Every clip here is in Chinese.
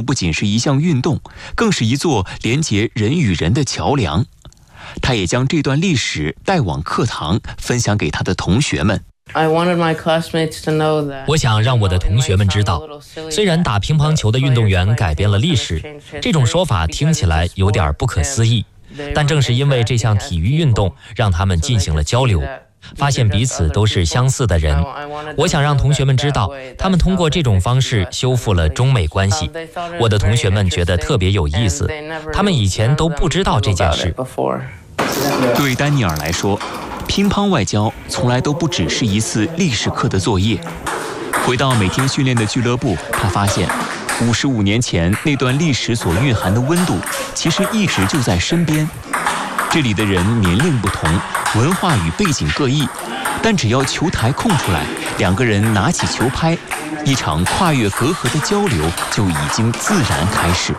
不仅是一项运动，更是一座连结人与人的桥梁。他也将这段历史带往课堂，分享给他的同学们。 我想让我的同学们知道，虽然打乒乓球的运动员改变了历史，这种说法听起来有点不可思议，但正是因为这项体育运动让他们进行了交流，发现彼此都是相似的人。我想让同学们知道，他们通过这种方式修复了中美关系。我的同学们觉得特别有意思，他们以前都不知道这件事。 对丹尼尔来说，乒乓外交从来都不只是一次历史课的作业。回到每天训练的俱乐部，他发现55年前那段历史所蕴含的温度，其实一直就在身边。这里的人年龄不同，文化与背景各异，但只要球台空出来，两个人拿起球拍，一场跨越隔阂的交流就已经自然开始。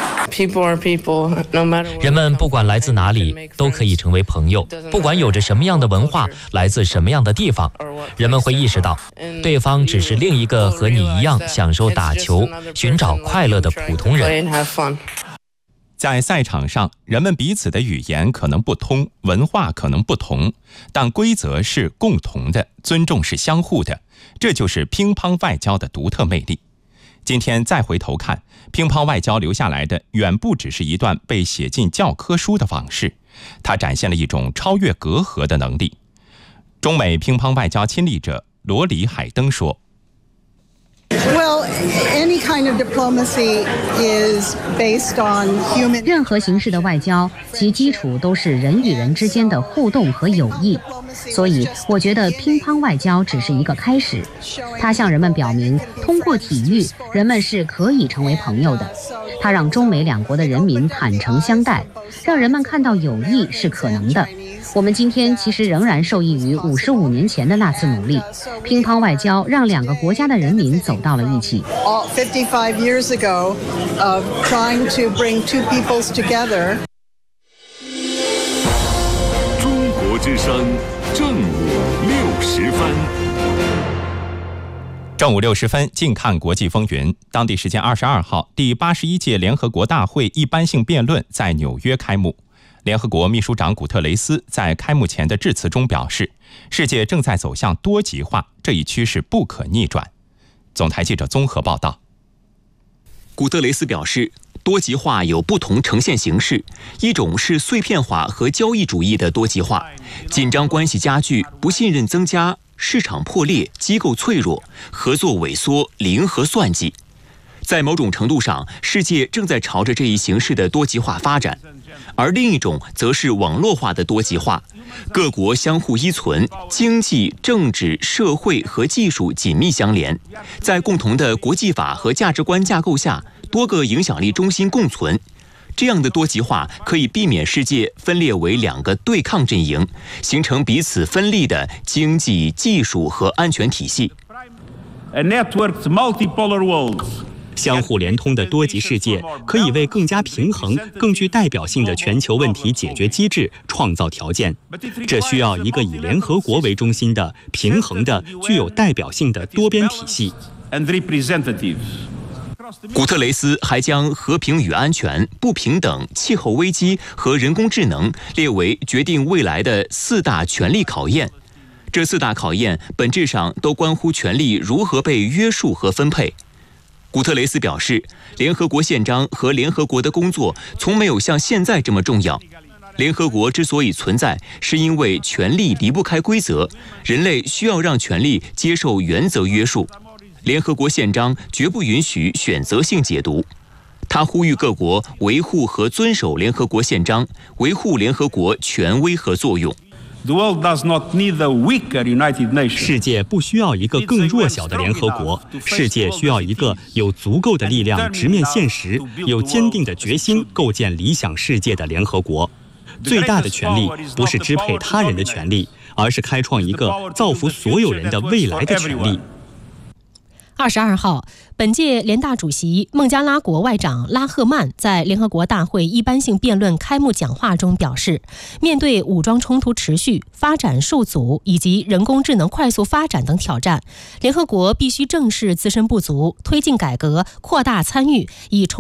人们不管来自哪里，都可以成为朋友，不管有着什么样的文化，来自什么样的地方，人们会意识到，对方只是另一个和你一样享受打球、寻找快乐的普通人。 在赛场上，人们彼此的语言可能不通，文化可能不同，但规则是共同的，尊重是相互的，这就是乒乓外交的独特魅力。今天再回头看，乒乓外交留下来的远不只是一段被写进教科书的往事，它展现了一种超越隔阂的能力。中美乒乓外交亲历者罗里海登说， 任何形式的外交，其基础都是人与人之间的互动和友谊。所以，我觉得乒乓外交只是一个开始，它向人们表明，通过体育，人们是可以成为朋友的。它让中美两国的人民坦诚相待，让人们看到友谊是可能的。我们今天其实仍然受益于55年前的那次努力，乒乓外交让两个国家的人民走到了一起。 55 years ago, of trying to bring two peoples together. 中国之声，正午60分。 正午60分，近看国际风云。当地时间22号，第81届联合国大会一般性辩论在纽约开幕。联合国秘书长古特雷斯在开幕前的致辞中表示，世界正在走向多极化，这一趋势不可逆转。总台记者综合报道。 古特雷斯表示，多极化有不同呈现形式，一种是碎片化和交易主义的多极化，紧张关系加剧，不信任增加，市场破裂，机构脆弱，合作萎缩，零和算计。在某种程度上，世界正在朝着这一形式的多极化发展，而另一种则是网络化的多极化，各国相互依存，经济、政治、社会和技术紧密相连，在共同的国际法和价值观架构下，多个影响力中心共存。这样的多极化可以避免世界分裂为两个对抗阵营，形成彼此分立的经济、技术和安全体系。 相互连通的多极世界可以为更加平衡、更具代表性的全球问题解决机制创造条件。这需要一个以联合国为中心的、平衡的、具有代表性的多边体系。 古特雷斯还将和平与安全、不平等、气候危机和人工智能列为决定未来的4大权力考验。这4大考验本质上都关乎权力如何被约束和分配。古特雷斯表示，联合国宪章和联合国的工作从没有像现在这么重要。联合国之所以存在，是因为权力离不开规则，人类需要让权力接受原则约束。联合国宪章绝不允许选择性解读。他呼吁各国维护和遵守联合国宪章，维护联合国权威和作用。 世界不需要一个更弱小的联合国，世界需要一个有足够的力量直面现实、有坚定的决心构建理想世界的联合国。最大的权利不是支配他人的权利，而是开创一个造福所有人的未来的权利。 22号，本届联大主席孟加拉国外长拉赫曼在联合国大会一般性辩论开幕讲话中表示，面对武装冲突持续、发展受阻以及人工智能快速发展等挑战，联合国必须正视自身不足，推进改革，扩大参与，以